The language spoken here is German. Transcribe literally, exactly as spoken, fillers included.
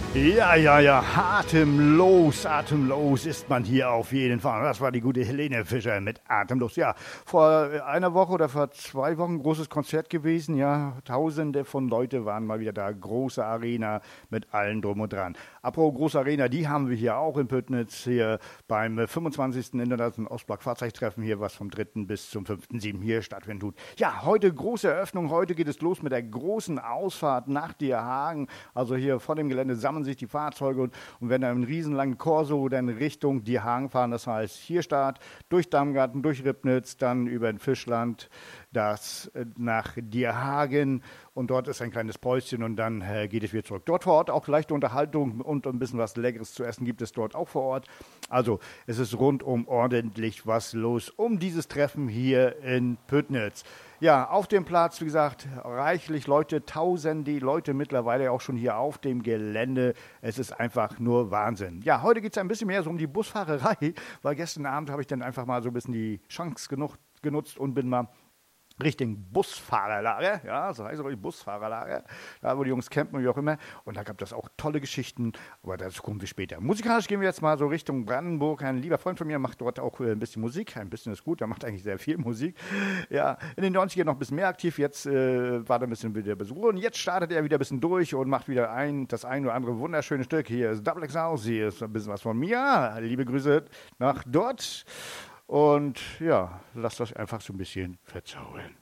Ja, ja, ja, atemlos, atemlos ist man hier auf jeden Fall. Das war die gute Helene Fischer mit Atemlos. Ja, vor einer Woche oder vor zwei Wochen ein großes Konzert gewesen. Ja, Tausende von Leute waren mal wieder da. Große Arena mit allen drum und dran. Apropos große Arena, die haben wir hier auch in Püttnitz hier beim fünfundzwanzigsten Internationalen Ostblock-Fahrzeugtreffen hier, was vom dritten bis zum fünften siebten hier stattfinden tut. Ja, heute große Eröffnung. Heute geht es los mit der großen Ausfahrt nach Dierhagen. Also hier vor dem Gelände sammeln sich die Fahrzeuge und, und werden dann einen riesenlangen Korso dann Richtung Dierhagen fahren. Das heißt, hier Start durch Damgarten, durch Ribnitz, dann über den Fischland, das äh, nach Dierhagen und dort ist ein kleines Päuschen und dann äh, geht es wieder zurück. Dort vor Ort auch leichte Unterhaltung und ein bisschen was Leckeres zu essen gibt es dort auch vor Ort. Also es ist rundum ordentlich was los um dieses Treffen hier in Püttnitz. Ja, auf dem Platz, wie gesagt, reichlich Leute, tausende Leute mittlerweile auch schon hier auf dem Gelände. Es ist einfach nur Wahnsinn. Ja, heute geht es ein bisschen mehr so um die Busfahrerei, weil gestern Abend habe ich dann einfach mal so ein bisschen die Chance genug, genutzt und bin mal Richtung Busfahrerlager, ja, so heißt es ruhig Busfahrerlager, da wo die Jungs campen, wie auch immer. Und da gab es auch tolle Geschichten, aber dazu kommen wir später. Musikalisch gehen wir jetzt mal so Richtung Brandenburg. Ein lieber Freund von mir macht dort auch ein bisschen Musik, ein bisschen ist gut, er macht eigentlich sehr viel Musik. Ja, in den neunzigern noch ein bisschen mehr aktiv, jetzt äh, war er ein bisschen wieder Besuch und jetzt startet er wieder ein bisschen durch und macht wieder ein, das ein oder andere wunderschöne Stück. Hier ist Double X House, hier ist ein bisschen was von mir. Liebe Grüße nach dort. Und ja, lasst euch einfach so ein bisschen verzaubern.